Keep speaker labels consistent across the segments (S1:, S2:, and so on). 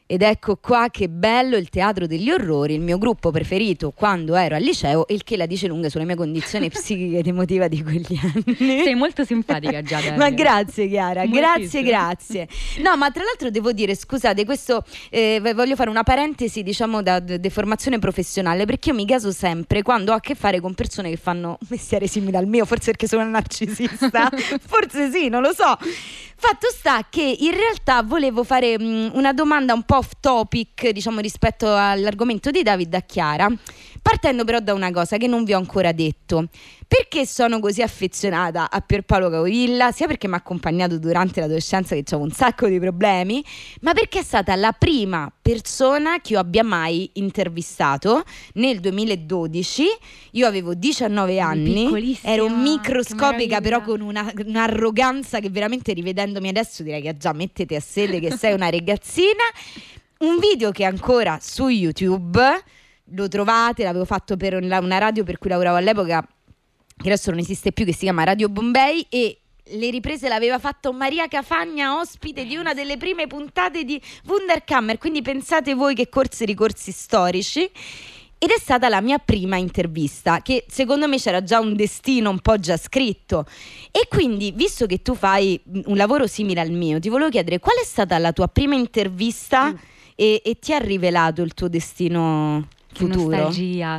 S1: Ed ecco qua che bello il teatro degli orrori, il mio gruppo preferito quando ero al liceo, il che la dice lunga sulla mia condizione psichica ed emotiva di quegli anni.
S2: Sei molto simpatica già.
S1: Ma grazie Chiara,
S2: Moltissimo.
S1: grazie. No, ma tra l'altro devo dire, scusate, questo voglio fare una parentesi, diciamo, da deformazione professionale, perché io mi caso sempre quando ho a che fare con persone che fanno un mestiere simile al mio, forse perché sono una narcisista, forse sì, non lo so. Fatto sta che in realtà volevo fare una domanda un po' off topic, diciamo, rispetto all'argomento di David a Chiara, partendo però da una cosa che non vi ho ancora detto. Perché sono così affezionata a Pierpaolo Capovilla? Sia perché mi ha accompagnato durante l'adolescenza, che avevo un sacco di problemi, ma perché è stata la prima persona che io abbia mai intervistato. Nel 2012 io avevo 19 anni, ero microscopica, però con un'arroganza che veramente, rivedendomi adesso, direi che già mettete a sede che sei una ragazzina. Un video che è ancora su YouTube, lo trovate, l'avevo fatto per una radio per cui lavoravo all'epoca, che adesso non esiste più, che si chiama Radio Bombay, e le riprese l'aveva fatto Maria Cafagna, ospite di una delle prime puntate di Wunderkammer, quindi pensate voi che corsi e ricorsi storici. Ed è stata la mia prima intervista, che secondo me c'era già un destino un po' già scritto. E quindi, visto che tu fai un lavoro simile al mio, ti volevo chiedere qual è stata la tua prima intervista e ti ha rivelato il tuo destino futuro?
S2: Che nostalgia.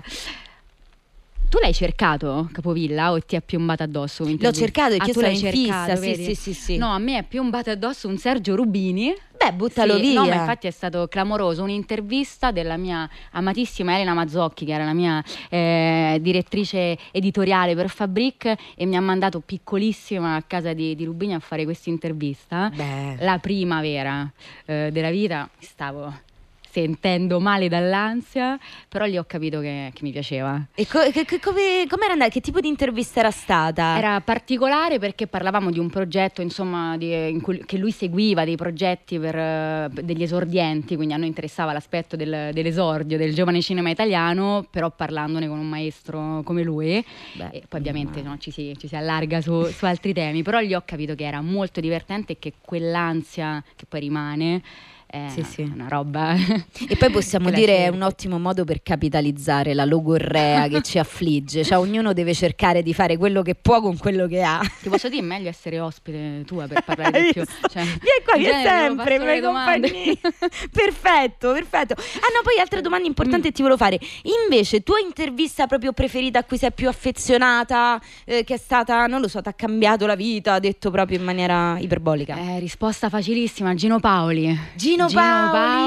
S2: Tu l'hai cercato Capovilla o ti è piombata addosso?
S1: L'ho cercato perché io sono in fissa,
S2: vedi?
S1: sì.
S2: No, a me è piombato addosso un Sergio Rubini.
S1: Beh, buttalo via.
S2: No, ma infatti è stato clamoroso. Un'intervista della mia amatissima Elena Mazzocchi, che era la mia direttrice editoriale per Fabric, e mi ha mandato piccolissima a casa di Rubini a fare questa intervista. La prima vera della vita. Stavo sentendo male dall'ansia, però lì ho capito che mi piaceva.
S1: E come era andata? Che tipo di intervista era stata?
S2: Era particolare perché parlavamo di un progetto, insomma, che lui seguiva, dei progetti per degli esordienti, quindi a noi interessava l'aspetto dell'esordio, del giovane cinema italiano, però parlandone con un maestro come lui. E poi ovviamente ci si allarga su altri temi, però lì ho capito che era molto divertente e che quell'ansia che poi rimane sì. Una roba.
S1: E poi possiamo dire è un ottimo modo per capitalizzare la logorrea che ci affligge, cioè ognuno deve cercare di fare quello che può con quello che ha.
S2: Ti posso dire, meglio essere ospite tua per parlare di più, cioè,
S1: vieni qua, vieni sempre, mi compagnia. Perfetto. Ah no, poi altra domanda importante ti volevo fare. Invece, tua intervista proprio preferita, a cui sei più affezionata, che è stata, non lo so, ti ha cambiato la vita, detto proprio in maniera iperbolica?
S2: Risposta facilissima, Gino Paoli.
S1: Gino Paoli.